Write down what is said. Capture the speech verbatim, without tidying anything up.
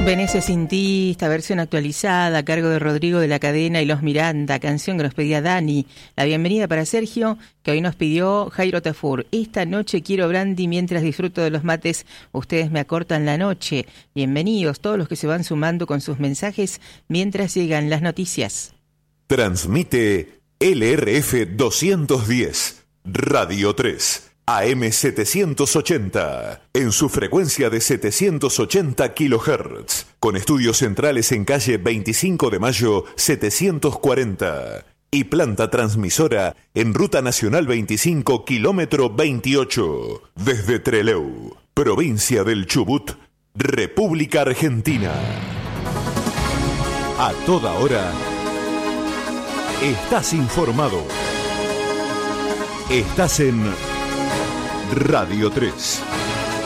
Venecia sin ti, esta versión actualizada a cargo de Rodrigo de la Cadena y Los Miranda, canción que nos pedía Dani. La bienvenida para Sergio, que hoy nos pidió Jairo Tafur. Esta noche quiero brandy mientras disfruto de los mates, ustedes me acortan la noche. Bienvenidos todos los que se van sumando con sus mensajes mientras llegan las noticias. Transmite L R F doscientos diez, Radio tres. A M setecientos ochenta, en su frecuencia de setecientos ochenta kilohertz, con estudios centrales en calle veinticinco de mayo setecientos cuarenta y planta transmisora en Ruta Nacional veinticinco, kilómetro veintiocho, desde Trelew, provincia del Chubut, República Argentina. A toda hora, estás informado. Estás en Radio tres.